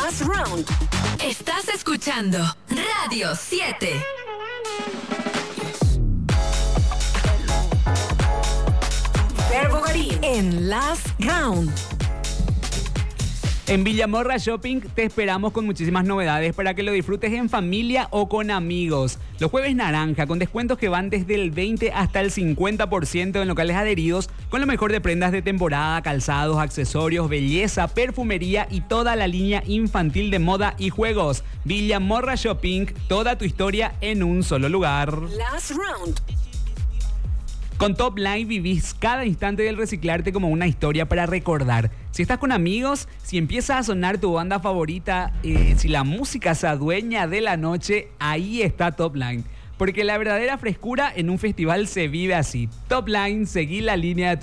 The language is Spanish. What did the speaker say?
Last Round. Estás escuchando Radio 7. Verbo Garín en Last Round. En Villamorra Shopping te esperamos con muchísimas novedades para que lo disfrutes en familia o con amigos. Los jueves naranja con descuentos que van desde el 20 hasta el 50% en locales adheridos con lo mejor de prendas de temporada, calzados, accesorios, belleza, perfumería y toda la línea infantil de moda y juegos. Villamorra Shopping, toda tu historia en un solo lugar. Last Round. Con Top Line vivís cada instante del reciclarte como una historia para recordar. Si estás con amigos, si empieza a sonar tu banda favorita, si la música se adueña de la noche, ahí está Top Line. Porque la verdadera frescura en un festival se vive así. Top Line, seguí la línea de tu